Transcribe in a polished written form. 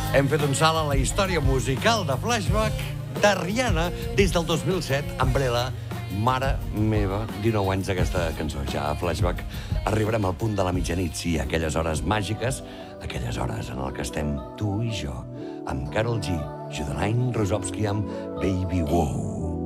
Hem fet un salt a la història musical de Flashback de Rihanna des del 2007, Umbrella. Mare meva, 19 anys d'aquesta cançó. Ja a Flashback arribarem al punt de la mitjanit, sí, aquelles hores màgiques, aquelles hores en què estem tu i jo, amb Karol G, Judeline Rosowski amb Baby Wow.